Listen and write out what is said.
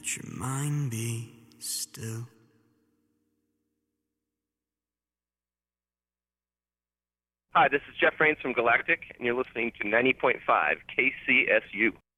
let your mind be still. Hi, this is Jeff Rains from Galactic, and you're listening to 90.5 KCSU.